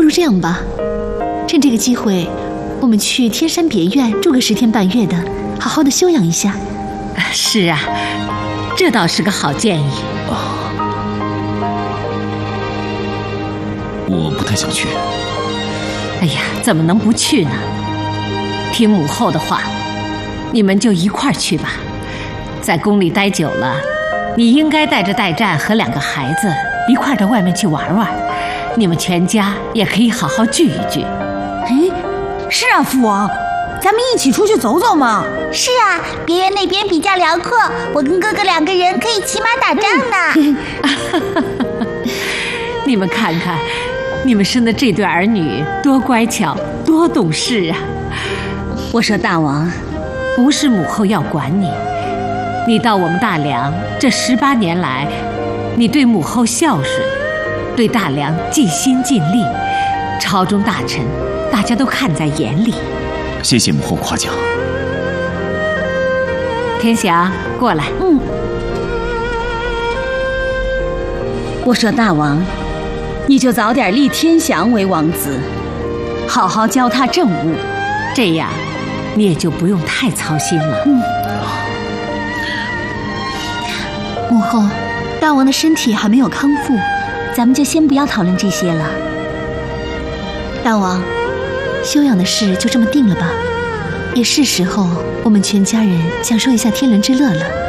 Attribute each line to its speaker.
Speaker 1: 如这样吧，趁这个机会，我们去天山别院住个10天半月的，好好的休养一下。
Speaker 2: 是啊，这倒是个好建议。
Speaker 3: 我不太想去。
Speaker 2: 哎呀，怎么能不去呢？听母后的话，你们就一块儿去吧。在宫里待久了，你应该带着代战和2个孩子一块儿到外面去玩玩，你们全家也可以好好聚一聚。
Speaker 4: 哎，是啊，父王，咱们一起出去走走嘛。
Speaker 5: 是啊，别院那边比较辽阔，我跟哥哥2个人可以骑马打仗呢。
Speaker 2: 你们看看，你们生的这对儿女多乖巧，多懂事啊！我说大王，不是母后要管你，你到我们大梁这18年来，你对母后孝顺，对大梁尽心尽力，朝中大臣大家都看在眼里。
Speaker 3: 谢谢母后夸奖。
Speaker 2: 天祥，过来。
Speaker 4: 我说大王，你就早点立天祥为王子，好好教他政务，
Speaker 2: 这样你也就不用太操心了。
Speaker 1: 母后，大王的身体还没有康复，
Speaker 5: 咱们就先不要讨论这些了。
Speaker 1: 大王，休养的事就这么定了吧，也是时候我们全家人享受一下天伦之乐了。